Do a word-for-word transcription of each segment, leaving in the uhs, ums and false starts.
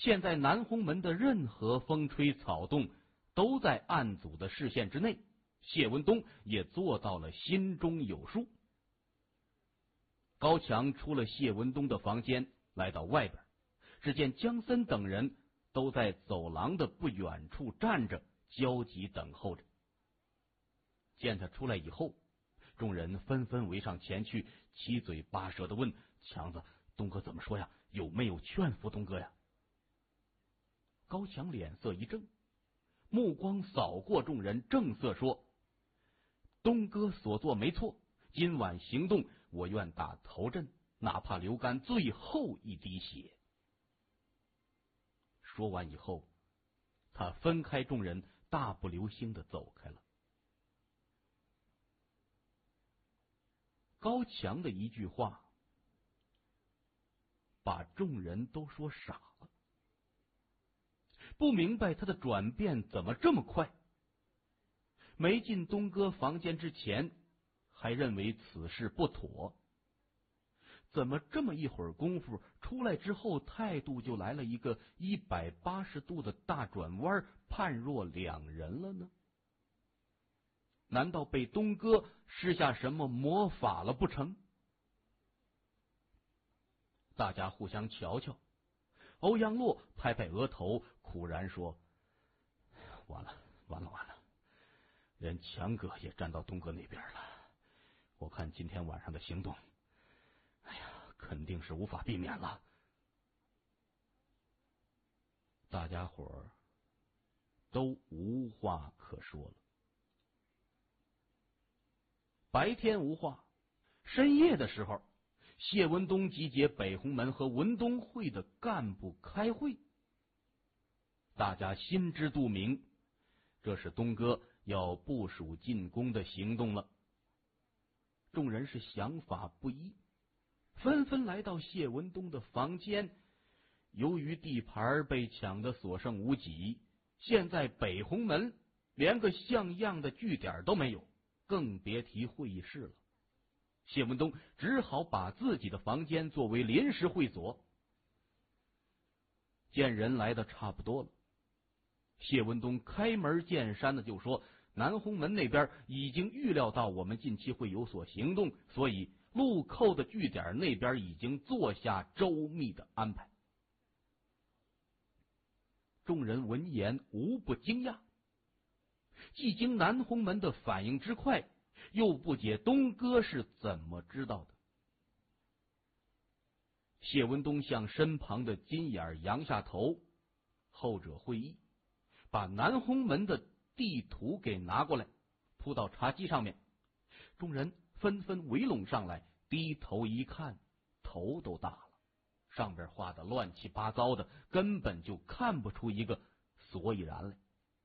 现在南红门的任何风吹草动都在案组的视线之内，谢文东也做到了心中有数。高强出了谢文东的房间，来到外边，只见江森等人都在走廊的不远处站着，焦急等候着。见他出来以后，众人纷纷围上前去，七嘴八舌的问：强子，东哥怎么说呀？有没有劝服东哥呀？高强脸色一正，目光扫过众人，正色说：东哥所做没错，今晚行动我愿打头阵，哪怕流干最后一滴血。说完以后，他分开众人，大步流星的走开了。高强的一句话把众人都说傻了，不明白他的转变怎么这么快。没进东哥房间之前还认为此事不妥，怎么这么一会儿功夫出来之后，态度就来了一个一百八十度的大转弯，判若两人了呢？难道被东哥施下什么魔法了不成？大家互相瞧瞧。欧阳洛拍拍额头，苦然说：完了完了完了，连强哥也站到东哥那边了。我看今天晚上的行动，哎呀，肯定是无法避免了。大家伙儿都无话可说了。白天无话，深夜的时候，谢文东集结北红门和文东会的干部开会。大家心知肚明，这是东哥要部署进攻的行动了。众人是想法不一，纷纷来到谢文东的房间。由于地盘被抢得所剩无几，现在北红门连个像样的据点都没有，更别提会议室了。谢文东只好把自己的房间作为临时会所。见人来的差不多了，谢文东开门见山的就说：南红门那边已经预料到我们近期会有所行动，所以路寇的据点那边已经做下周密的安排。众人闻言无不惊讶，既经南红门的反应之快，又不解东哥是怎么知道的。谢文东向身旁的金眼扬下头，后者会意，把南红门的地图给拿过来，铺到茶几上面。众人纷纷围拢上来，低头一看，头都大了，上边画的乱七八糟的，根本就看不出一个所以然来。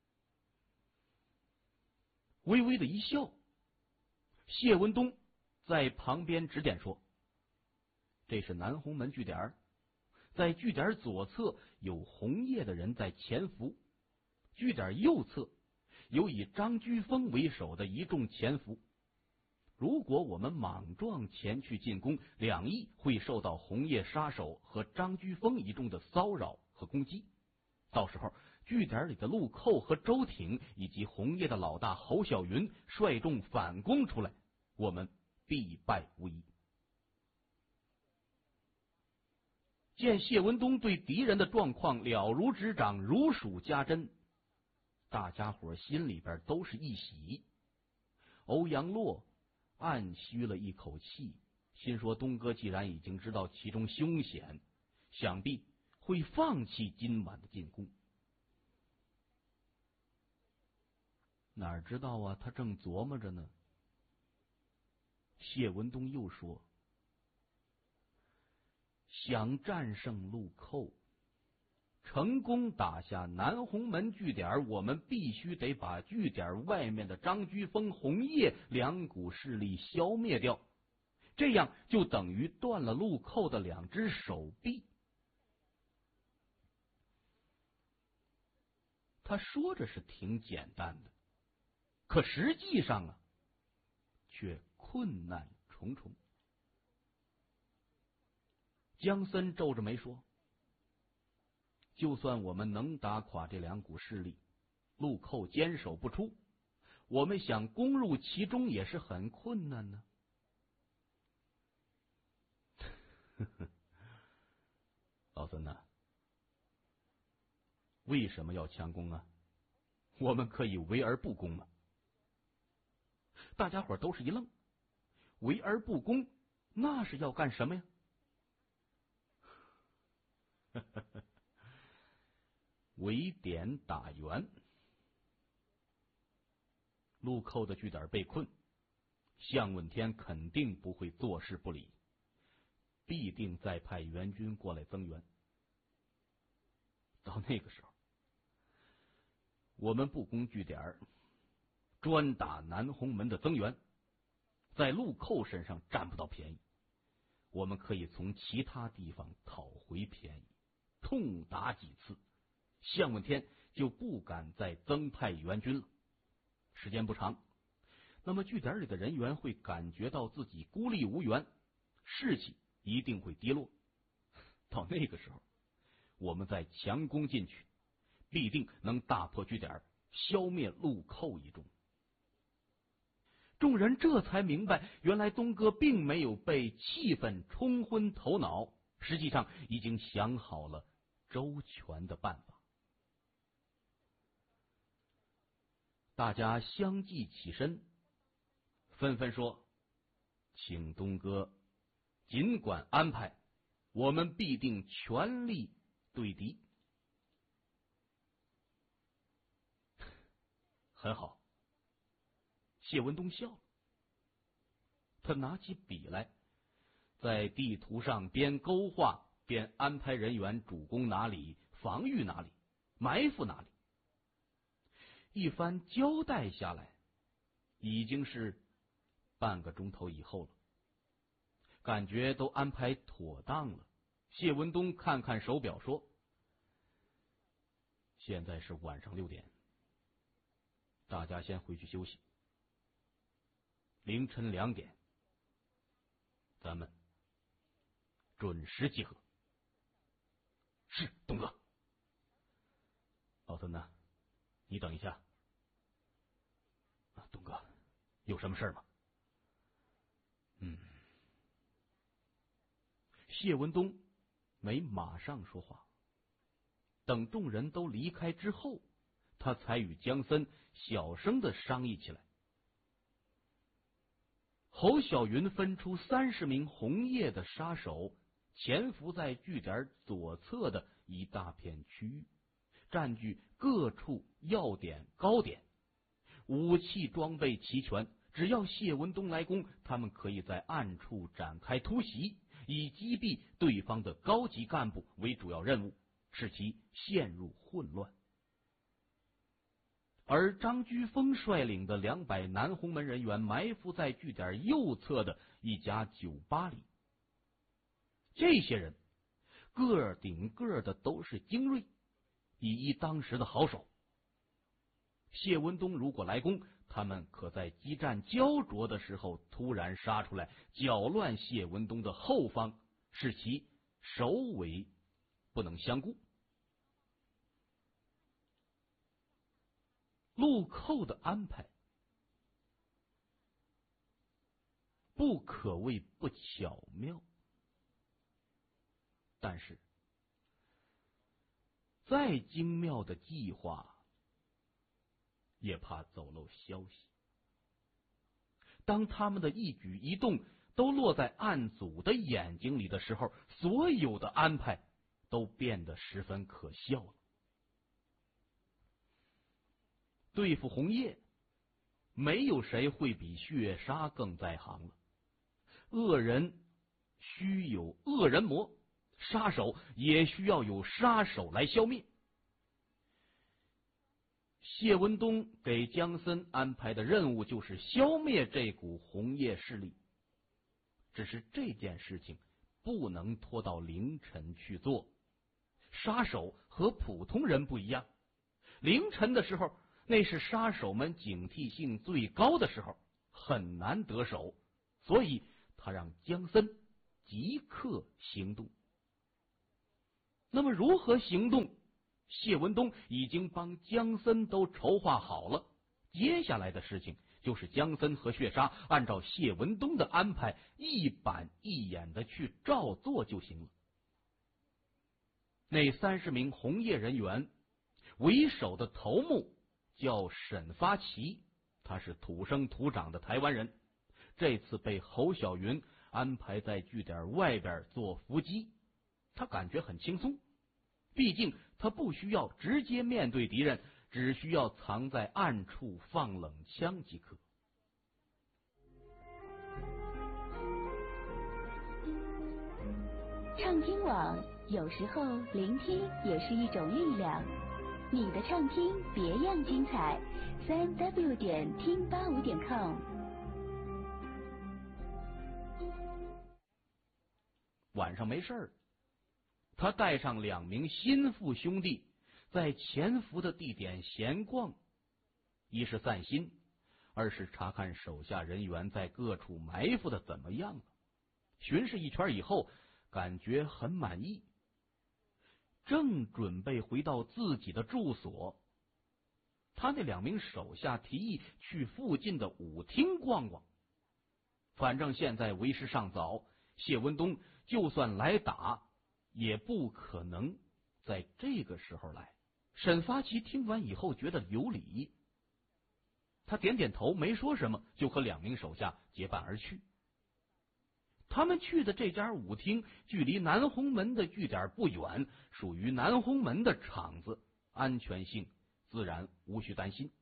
微微的一笑，谢文东在旁边指点说：这是南红门据点，在据点左侧有红叶的人在潜伏，据点右侧有以张居峰为首的一众潜伏。如果我们莽撞前去进攻，两翼会受到红叶杀手和张居峰一众的骚扰和攻击，到时候据点里的陆寇和周挺以及红叶的老大侯小云率众反攻出来，我们必败无疑。见谢文东对敌人的状况了如指掌，如数家珍，大家伙心里边都是一喜。欧阳洛暗吁了一口气，心说东哥既然已经知道其中凶险，想必会放弃今晚的进攻。哪知道啊，他正琢磨着呢。谢文东又说：想战胜陆寇，成功打下南红门据点，我们必须得把据点外面的张居峰、红叶两股势力消灭掉，这样就等于断了陆寇的两只手臂。他说着是挺简单的，可实际上啊，却困难重重。江森皱着眉说： 就算我们能打垮这两股势力，陆寇坚守不出，我们想攻入其中也是很困难呢。老孙呐，为什么要强攻啊？我们可以围而不攻嘛。大家伙都是一愣，围而不攻，那是要干什么呀？围点打援。陆寇的据点被困，项问天肯定不会坐视不理，必定再派援军过来增援。到那个时候，我们不攻据点，专打南红门的增援，在陆寇身上占不到便宜，我们可以从其他地方讨回便宜，痛打几次，项问天就不敢再增派援军了。时间不长，那么据点里的人员会感觉到自己孤立无援，士气一定会跌落。到那个时候，我们再强攻进去，必定能大破据点，消灭陆寇一众。众人这才明白，原来东哥并没有被气愤冲昏头脑，实际上已经想好了周全的办法。大家相继起身，纷纷说：“请东哥尽管安排，我们必定全力对敌。”很好。谢文东笑了，他拿起笔来，在地图上边勾画边安排人员主攻哪里，防御哪里，埋伏哪里。一番交代下来，已经是半个钟头以后了，感觉都安排妥当了。谢文东看看手表说：“现在是晚上六点，大家先回去休息。凌晨两点，咱们准时集合。”是，东哥。老孙呢？你等一下。啊，东哥，有什么事吗？嗯。谢文东没马上说话，等众人都离开之后，他才与江森小声的商议起来。侯小云分出三十名红叶的杀手，潜伏在据点左侧的一大片区域，占据各处要点高点，武器装备齐全。只要谢文东来攻，他们可以在暗处展开突袭，以击毙对方的高级干部为主要任务，使其陷入混乱。而张居峰率领的两百南红门人员埋伏在据点右侧的一家酒吧里。这些人个顶个的都是精锐，以一当十的好手。谢文东如果来攻，他们可在激战焦灼的时候突然杀出来，搅乱谢文东的后方，使其首尾不能相顾。陆寇的安排不可谓不巧妙，但是再精妙的计划也怕走漏消息。当他们的一举一动都落在暗组的眼睛里的时候，所有的安排都变得十分可笑了。对付红叶，没有谁会比血杀更在行了。恶人须有恶人磨，杀手也需要有杀手来消灭。谢文东给江森安排的任务就是消灭这股红叶势力，只是这件事情不能拖到凌晨去做。杀手和普通人不一样，凌晨的时候那是杀手们警惕性最高的时候，很难得手，所以他让江森即刻行动。那么如何行动， 谢文东已经帮江森都筹划好了，接下来的事情就是江森和血杀按照谢文东的安排一板一眼的去照做就行了。那三十名红叶人员为首的头目叫沈发奇，他是土生土长的台湾人，这次被侯小云安排在据点外边做伏击，他感觉很轻松，毕竟他不需要直接面对敌人，只需要藏在暗处放冷枪即可。 畅听网，有时候聆听也是一种力量。你的畅听别样精彩，三 w 点听八五点 com。 晚上没事儿，他带上两名心腹兄弟，在潜伏的地点闲逛，一是散心，二是查看手下人员在各处埋伏的怎么样了。巡视一圈以后，感觉很满意，正准备回到自己的住所，他那两名手下提议去附近的舞厅逛逛。反正现在为时尚早，谢文东就算来打，也不可能在这个时候来。沈发奇听完以后觉得有理，他点点头，没说什么，就和两名手下结伴而去。他们去的这家舞厅距离南红门的据点不远，属于南红门的场子，安全性自然无需担心。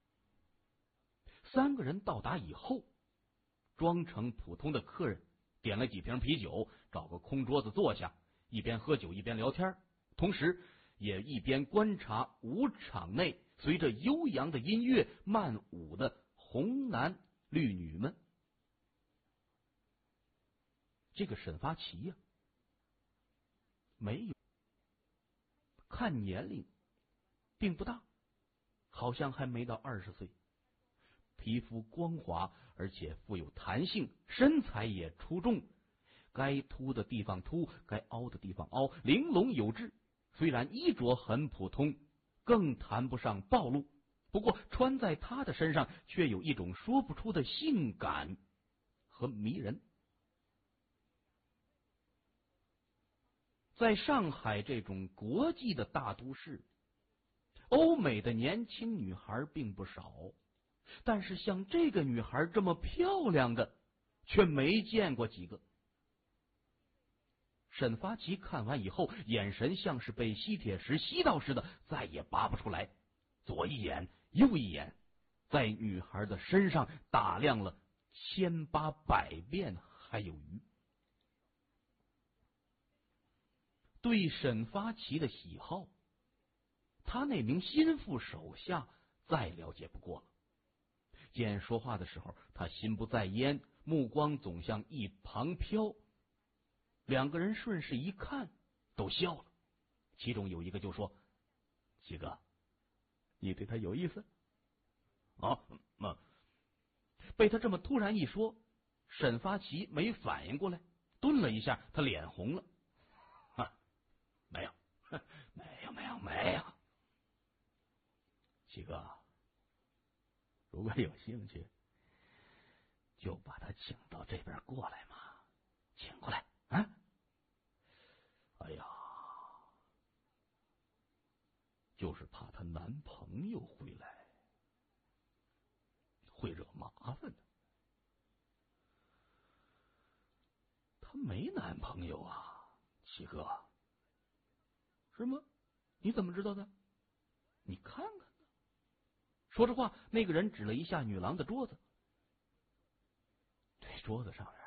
三个人到达以后，装成普通的客人，点了几瓶啤酒，找个空桌子坐下，一边喝酒一边聊天，同时也一边观察舞场内随着悠扬的音乐漫舞的红男绿女们。这个沈发奇呀、啊，没有看年龄并不大，好像还没到二十岁，皮肤光滑而且富有弹性，身材也出众，该凸的地方凸，该凹的地方凹，玲珑有致。虽然衣着很普通，更谈不上暴露，不过穿在他的身上却有一种说不出的性感和迷人。在上海这种国际的大都市，欧美的年轻女孩并不少，但是像这个女孩这么漂亮的却没见过几个。沈发奇看完以后，眼神像是被吸铁石吸到似的，再也拔不出来，左一眼右一眼，在女孩的身上打量了千八百遍还有余。对沈发奇的喜好，他那名心腹手下再了解不过了。见说话的时候，他心不在焉，目光总向一旁飘。两个人顺势一看，都笑了。其中有一个就说：“七哥，你对他有意思？”啊，嗯。被他这么突然一说，沈发奇没反应过来，顿了一下，他脸红了。没有，没有，没有，没有。七哥，如果有兴趣，就把他请到这边过来嘛，请过来啊！哎呀，就是怕她男朋友回来，会惹麻烦的。她没男朋友啊，七哥。是吗？你怎么知道的？你看看呢。说着话，那个人指了一下女郎的桌子，这桌子上面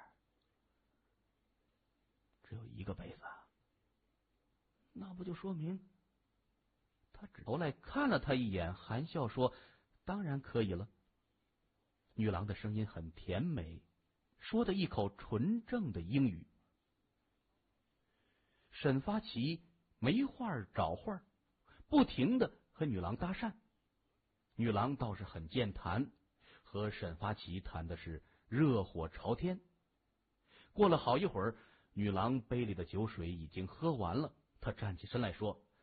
只有一个杯子，那不就说明他只头来看了他一眼，含笑说：“当然可以了。”女郎的声音很甜美，说的一口纯正的英语。沈发奇没话找话，不停的和女郎搭讪。女郎倒是很健谈，和沈发奇谈的是热火朝天。过了好一会儿，女郎杯里的酒水已经喝完了，她站起身来说：“